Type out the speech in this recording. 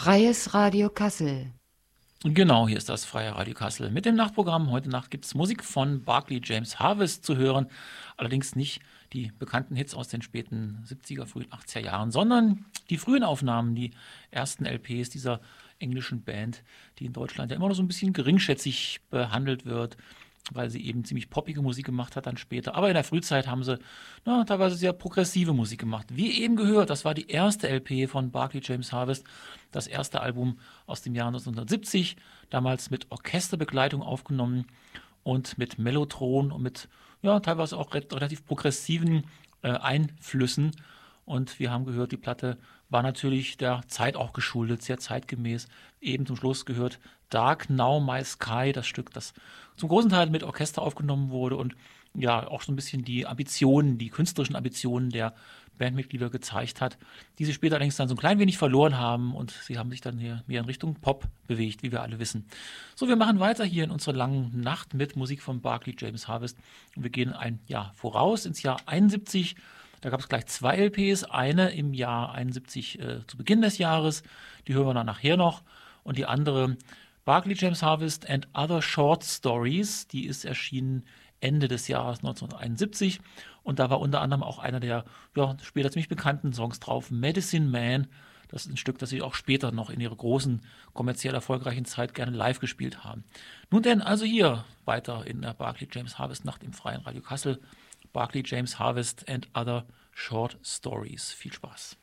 Freies Radio Kassel. Genau, hier ist das Freie Radio Kassel. Mit dem Nachtprogramm heute Nacht gibt es Musik von Barclay James Harvest zu hören. Allerdings nicht die bekannten Hits aus den späten 70er, frühen 80er Jahren, sondern die frühen Aufnahmen, die ersten LPs dieser englischen Band, die in Deutschland ja immer noch so ein bisschen geringschätzig behandelt wird, weil sie eben ziemlich poppige Musik gemacht hat dann später. Aber in der Frühzeit haben sie teilweise sehr progressive Musik gemacht. Wie eben gehört, das war die erste LP von Barclay James Harvest, das erste Album aus dem Jahr 1970, damals mit Orchesterbegleitung aufgenommen und mit Mellotron und mit teilweise auch relativ progressiven Einflüssen. Und wir haben gehört, die Platte war natürlich der Zeit auch geschuldet, sehr zeitgemäß. Eben zum Schluss gehört Dark Now My Sky, das Stück, das zum großen Teil mit Orchester aufgenommen wurde und ja auch so ein bisschen die Ambitionen, die künstlerischen Ambitionen der Bandmitglieder gezeigt hat, die sie später allerdings dann so ein klein wenig verloren haben und sie haben sich dann hier mehr in Richtung Pop bewegt, wie wir alle wissen. So, wir machen weiter hier in unserer langen Nacht mit Musik von Barclay James Harvest und wir gehen ein Jahr voraus ins Jahr 71. Da gab es gleich zwei LPs, eine im Jahr 71 zu Beginn des Jahres, die hören wir dann nachher noch, und die andere Barclay James Harvest and Other Short Stories, die ist erschienen Ende des Jahres 1971 und da war unter anderem auch einer der später ziemlich bekannten Songs drauf, Medicine Man. Das ist ein Stück, das sie auch später noch in ihrer großen, kommerziell erfolgreichen Zeit gerne live gespielt haben. Nun denn, also hier weiter in der Barclay James Harvest Nacht im Freien Radio Kassel. Barclay James Harvest and Other Short Stories. Viel Spaß.